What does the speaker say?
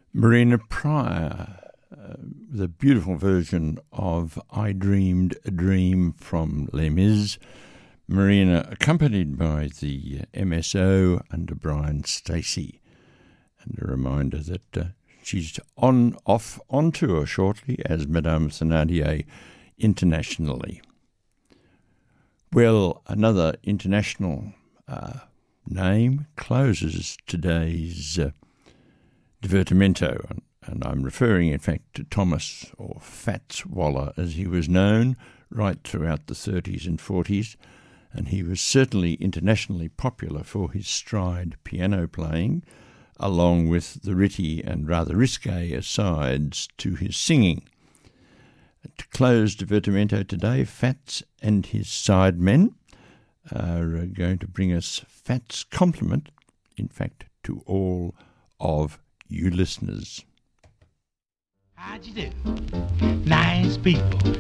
Marina Prior, with a beautiful version of I Dreamed a Dream from Les Mis. Marina accompanied by the MSO under Brian Stacey. And a reminder that she's on tour shortly as Madame Thénardier internationally. Well, another international name closes today's Divertimento, and I'm referring in fact to Thomas, or Fats Waller as he was known, right throughout the 30s and 40s, and he was certainly internationally popular for his stride piano playing, along with the ritty and rather risque asides to his singing. To close Divertimento today, Fats and his sidemen are going to bring us Fats' compliment, in fact, to all of you listeners. How'd you do? Nice people.